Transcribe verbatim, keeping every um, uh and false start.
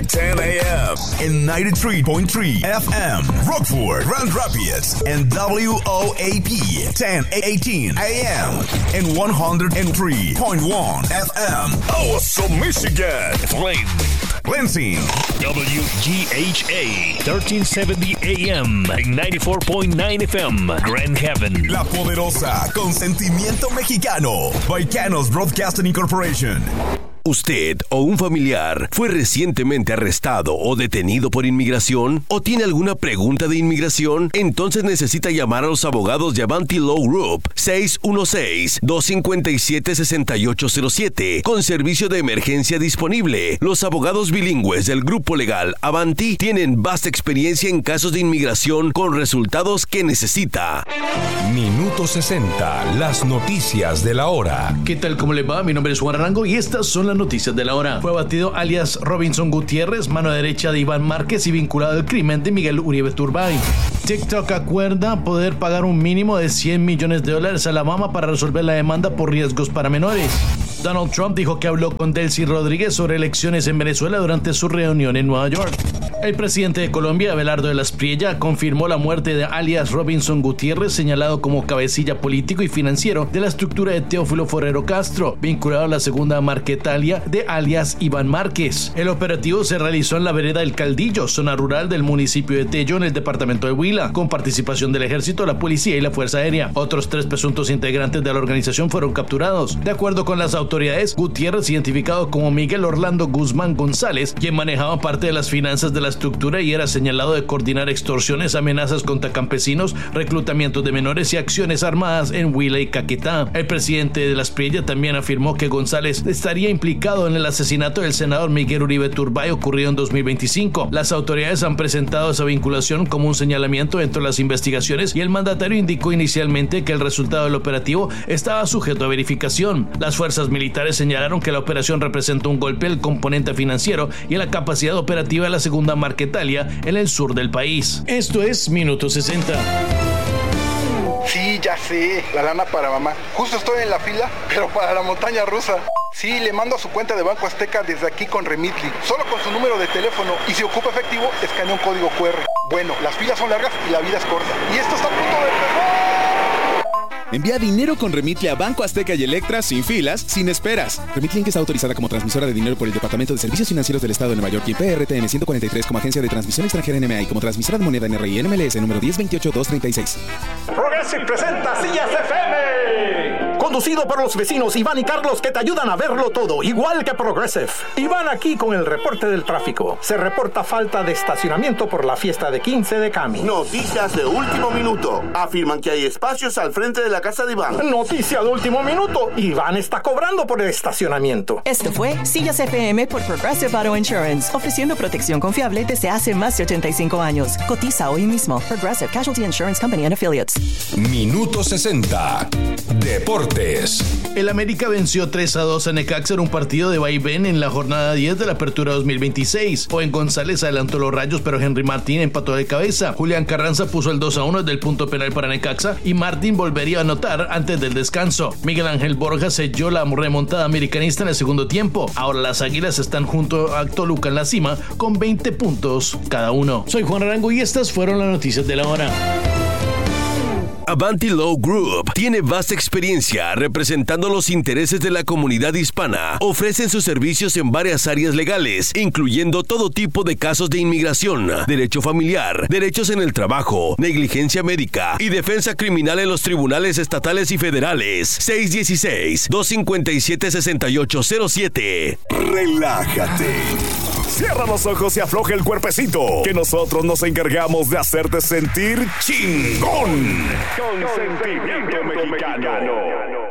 ten a.m. and ninety-three point three F M, Rockford, Grand Rapids, and W O A P ten eighteen A M and one oh three point one F M, Awesome, Michigan, Flint, Lansing, W G H A thirteen seventy A M and ninety-four point nine F M, Grand Haven. La poderosa, con sentimiento mexicano, Baicanos Broadcasting Incorporation. ¿Usted o un familiar fue recientemente arrestado o detenido por inmigración? ¿O tiene alguna pregunta de inmigración? Entonces necesita llamar a los abogados de Avanti Law Group seis uno seis, dos cinco siete, seis ocho cero siete con servicio de emergencia disponible. Los abogados bilingües del grupo legal Avanti tienen vasta experiencia en casos de inmigración con resultados que necesita. Minuto sesenta, las noticias de la hora. ¿Qué tal? ¿Cómo le va? Mi nombre es Juan Arango y estas son las noticias de la hora. Fue abatido alias Robinson Gutiérrez, mano derecha de Iván Márquez y vinculado al crimen de Miguel Uribe Turbay. TikTok acuerda poder pagar un mínimo de cien millones de dólares a Alabama para resolver la demanda por riesgos para menores. Donald Trump dijo que habló con Delcy Rodríguez sobre elecciones en Venezuela durante su reunión en Nueva York. El presidente de Colombia, Abelardo de la Espriella, confirmó la muerte de alias Robinson Gutiérrez, señalado como cabecilla político y financiero de la estructura de Teófilo Forero Castro, vinculado a la segunda Marquetalia de alias Iván Márquez. El operativo se realizó en la vereda del Caldillo, zona rural del municipio de Tello, en el departamento de Huila, con participación del ejército, la policía y la fuerza aérea. Otros tres presuntos integrantes de la organización fueron capturados. De acuerdo con las autoridades, Gutiérrez, identificado como Miguel Orlando Guzmán González, quien manejaba parte de las finanzas de la estructura y era señalado de coordinar extorsiones, amenazas contra campesinos, reclutamiento de menores y acciones armadas en Huila y Caquetá. El presidente de la Espriella también afirmó que González estaría implicado en el asesinato del senador Miguel Uribe Turbay ocurrido en dos mil veinticinco. Las autoridades han presentado esa vinculación como un señalamiento dentro de las investigaciones y el mandatario indicó inicialmente que el resultado del operativo estaba sujeto a verificación. Las fuerzas militares señalaron que la operación representó un golpe al componente financiero y a la capacidad operativa de la segunda Marquetalia en el sur del país. Esto es Minuto sesenta. Sí, ya sé, la lana para mamá. Justo estoy en la fila, pero para la montaña rusa. Sí, le mando a su cuenta de Banco Azteca desde aquí con Remitly, solo con su número de teléfono, y si ocupa efectivo, escanea un código cu erre. Bueno, las filas son largas y la vida es corta. Y esto está a punto de empezar. Envía dinero con Remitly a Banco Azteca y Electra sin filas, sin esperas. Remitly Inc está autorizada como transmisora de dinero por el Departamento de Servicios Financieros del Estado de Nueva York y P R T N ciento cuarenta y tres como agencia de transmisión extranjera N M A y como transmisora de moneda N R I N M L S número diez veintiocho dos treinta y seis. Progressive presenta Sillas F M. Conducido por los vecinos Iván y Carlos, que te ayudan a verlo todo, igual que Progressive. Iván aquí con el reporte del tráfico. Se reporta falta de estacionamiento por la fiesta de quince de Cami. Noticias de último minuto. Afirman que hay espacios al frente de la casa de Iván. Noticia de último minuto. Iván está cobrando por el estacionamiento. Esto fue Sillas F M por Progressive Auto Insurance, ofreciendo protección confiable desde hace más de ochenta y cinco años. Cotiza hoy mismo. Progressive Casualty Insurance Company and Affiliates. Minuto sesenta. Deportes. El América venció tres a dos a Necaxa en un partido de vaivén en la jornada diez de la Apertura dos mil veintiséis. Owen González adelantó los Rayos, pero Henry Martín empató de cabeza. Julián Carranza puso el dos a uno desde el punto penal para Necaxa y Martín volvería a anotar antes del descanso. Miguel Ángel Borja selló la remontada americanista en el segundo tiempo. Ahora las Águilas están junto a Toluca en la cima con veinte puntos cada uno. Soy Juan Arango y estas fueron las noticias de la hora. Avanti Law Group tiene vasta experiencia representando los intereses de la comunidad hispana. Ofrecen sus servicios en varias áreas legales, incluyendo todo tipo de casos de inmigración, derecho familiar, derechos en el trabajo, negligencia médica y defensa criminal en los tribunales estatales y federales. seis uno seis, dos cinco siete, seis ocho cero siete. Relájate. Cierra los ojos y afloja el cuerpecito, que nosotros nos encargamos de hacerte sentir chingón. Con sentimiento mexicano.